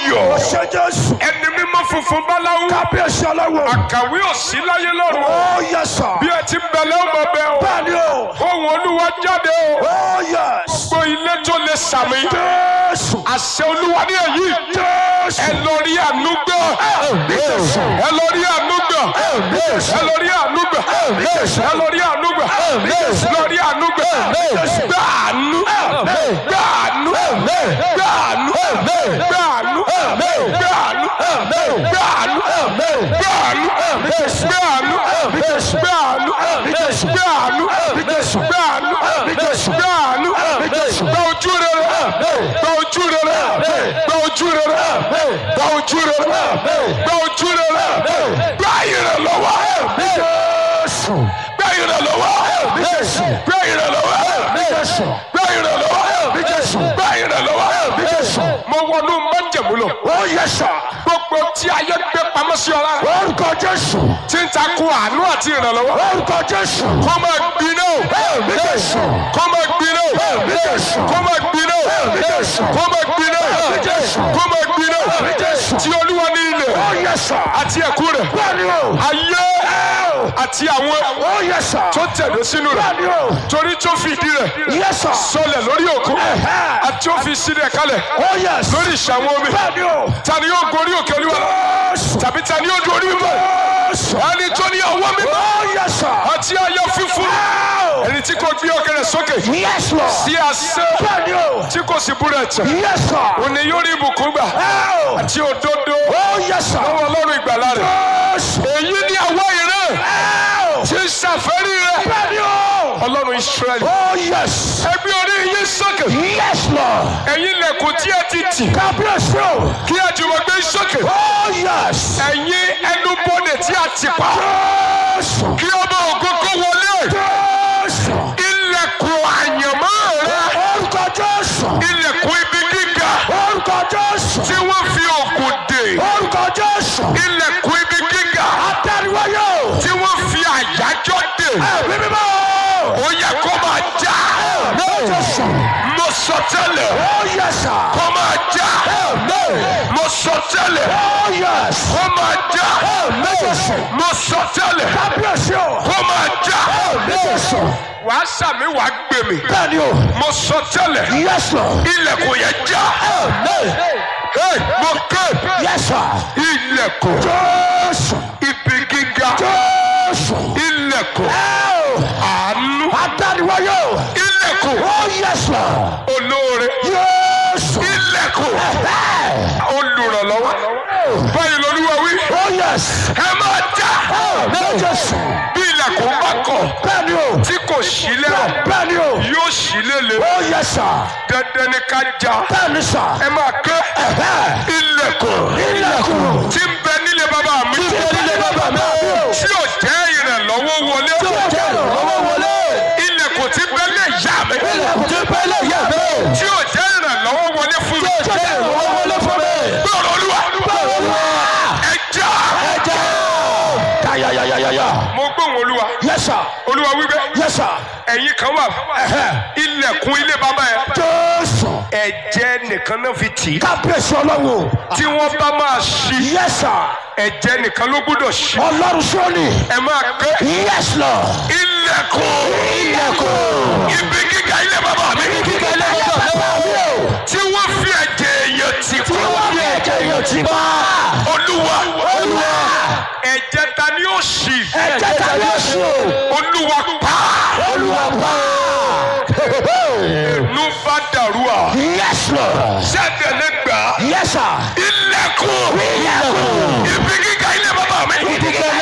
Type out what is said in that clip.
ayọ̀. Ṣé Jésù. Ẹni mímọ́ funfun báláwú. Kábíyèsí Ọlọ́run. Àkàwé òsì láyé lọ́run. Oh yes sir. Bí ẹ ti bẹ̀lẹ́ ọmọ bẹ́ẹ̀ o. Bẹ́ẹ̀ni o. Ohùn Olúwa jáde o. Oh yes. Gbogbo ilé tó lè sàmì. Jésù. Àṣẹ Olúwa ní èyí. Jésù. Ẹ lọ rí àánú gbà. Jésù. Ẹ lọ rí àánú gbà. Jésù. Ẹ lọ rí àánú gbà. Jésù. Ẹ lọ rí àánú gbà. Jésù. Lọ rí àánú gbà. Jésù. Gbà àánú. Gbà àánú. Gbà àánú. Gbà àánú. Gbà àánú. Gbà àánú. Gbà àánú. Gbà àánú. Jésù. Gbà àánú. Jésù. Gbà àánú. Jésù. Gbà àánú. Jésù. Gbà àánú. Jésù. Gba ojú rere. Gba ojú rere. Gba ojú rere. Gba ojú rere. Gba ojú rere. Gba ìrànlọ́wọ́. Jésù. Gba ìrànlọ́wọ́. Jésù. Gba ìrànlọ́wọ́. Jésù. Gba ìrànlọ́wọ́. Jésù. Gba ìrànlọ́wọ́. Jésù. Mo wọnú májẹ̀mú lọ. Oh yes sir. Gbogbo tí ayé gbé pamọ́ sí ọ lára. Orúkọ Jésù. Tí ń takò àánú àti ìrànlọ́wọ́. Orúkọ Jésù. Kó máa gbiná o. Jésù. Kó máa gbiná o. Jésù. Kó máa gbiná o. Jésù. Kó máa gbiná o. Jésù. Kó máa gbiná o. Jésù. Tí Olúwa ní ilẹ̀ Oh yes sir. àti ẹ̀kú rẹ̀. Bẹ́ẹ̀ni o. Ayé àti àwọn Oh yes sir. tó tẹ̀lé sínú rẹ̀. Bẹ́ẹ̀ni o. Torí tó fìdí rẹ̀ Yes sir. sọlẹ̀ lórí òkun. Àti ó fi sílẹ̀ kalẹ̀ Oh yes. lórí ìṣàwọn omi. Bẹ́ẹ̀ni o. Ta ni yóò gorí òkè Olúwa? Jésù. Tàbí ta ni yóò du orí mímọ́? Jésù. Ẹni tó ní ọwọ́ mímọ́ Oh yes sir. àti ayọ̀ funfun. Ẹni tí kò gbé ọkàn rẹ̀ sókè Yes Lord. sí asán Bẹ́ẹ̀ni o. tí kò sì búrẹ̀ tẹ̀. Yes sir. Òní yóò rí ìbùkún gbà àti òdodo Oh yes sir. lọ́wọ́ Ọlọ́run ìgbàlà rẹ̀. Jésù. Èyí ni àwa ìran tí ń ṣàfẹ́rí rẹ̀. Bẹ́ẹ̀ni o. Ọlọ́run Ísírẹ́lì. Oh yes. Ẹ gbé orí yín sókè. Yes Lord. Ẹ̀yin ilẹ̀kùn tí ẹ ti tì Kábíyèsí o. kí ẹ jùmọ̀ gbé sókè. Oh yes. Ẹ̀yin ẹnubodè tí a ti pa Jésù. kí ọmọ ògo kó wọlé. Jésù. Ilẹ̀kùn àyànmọ́ rẹ̀. Orúkọ Jésù. Ilẹ̀kùn ibi gíga Orúkọ Jésù. tí wọ́n fi òkun dè. Orúkọ Jésù. Ilẹ̀kùn ibi gíga Adáríwáyé o. tí wọ́n fi àyájọ́ dè. Ẹ̀mí mímọ́. Ó yẹ kó máa já. Jésù. Mo sọ tẹ́lẹ̀ Oh yes sir. kó máa já. Mo sọ tẹ́lẹ̀ Oh yes. kó máa já. Jésù. Mo sọ tẹ́lẹ̀ Kábíyèsí o. kó máa já. Jésù. Wàá sàmì wàá gbè mí. Bẹ́ẹ̀ni o. Mo sọ tẹ́lẹ̀ Yes Lord. ilẹ̀kùn yẹn já. Hey, mo ké Yes sir. ilẹ̀kùn Jésù. ibi gíga. Jésù. Ilẹ̀kùn àánú. Adáríwáyé o. Ilẹ̀kùn Oh yes Lord. olóore. Jésù. Ilẹ̀kùn olùrànlọ́wọ́. Báyìí lolúwa wí. Oh yes. Ẹ máa já. Jésù. Bí ilẹ̀kùn bá kọ̀ Bẹ́ẹ̀ni o. tí kò sí lẹ́rọ̀ Bẹ́ẹ̀ni o. yóò sí lélẹ̀. Oh yes sir. Dandan ni ká já. Bẹ́ẹ̀ni sir. Ẹ máa ké ilẹ̀kùn Ilẹ̀kùn. tí ń bẹ nílé bàbá mi. Tí ń bẹ nílé bàbá mi. Tí ò jẹ́ ìrànlọ́wọ́ wọlé. Tí ò jẹ́ ìrànlọ́wọ́ wọlé. Ilẹ̀kùn tí bẹ lè yá mi. Ilẹ̀kùn tí ń bẹ lè yá mi. Tí ò jẹ́ ìrànlọ́wọ́ wọlé fún mi. Tí ò jẹ́ ìrànlọ́wọ́ wọlé fún mi. Gbọ́dọ̀ Olúwa. Olúwa. Ẹ já. Ẹ jẹ́. Yáyáyáyáyá. Mo gbóhùn Olúwa. Yes sir. Olúwa wípé Yes sir. ẹ̀yin kan wà. Ilẹ̀kùn ilé bàbá yẹn. Jésù. Ẹ̀jẹ̀ nìkan náà fi tì í. Kábíyèsí Ọlọ́run. Tí wọ́n bá máa ṣí. Yes sir. Ẹ̀jẹ̀ nìkan ló gbọ́dọ̀ ṣí. Ọlọ́run sọ́ni. Ẹ máa ké Yes Lord. ilẹ̀kùn. Ilẹ̀kùn. Ibi gíga ilé bàbá mi. Kíkẹ́ ilé bàbá mi o. Tí wọ́n fi ẹ̀jẹ̀ èèyàn tì Tí pa. wọ́n fi ẹ̀jẹ̀ yóò ti bá. Olúwa. Olúwa. Ẹ̀jẹ̀ ta ni ó ṣí. Ẹ̀jẹ̀ ta yóò ṣe o. Olúwa pa. Olúwa bá. Ló bá dàrú à. Yes Lord. Ṣẹ́dẹ̀ lè gbà. Yes sir. Ilẹ̀kùn. Ilẹ̀kùn. Ibi gíga ilé bàbá mi. Kíkẹ́ ilé